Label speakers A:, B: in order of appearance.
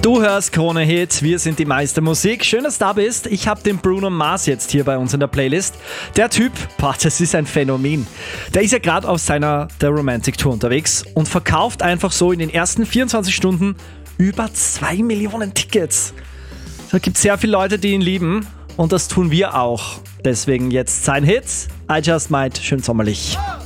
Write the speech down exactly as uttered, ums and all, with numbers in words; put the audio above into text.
A: Du hörst Krone Hit, wir sind die Meister Musik. Schön, dass du da bist. Ich habe den Bruno Mars jetzt hier bei uns in der Playlist. Der Typ, boah, das ist ein Phänomen. Der ist ja gerade auf seiner The Romantic Tour unterwegs und verkauft einfach so in den ersten vierundzwanzig Stunden über zwei Millionen Tickets. Da gibt es sehr viele Leute, die ihn lieben und das tun wir auch. Deswegen jetzt sein Hit, I Just Might, schön sommerlich.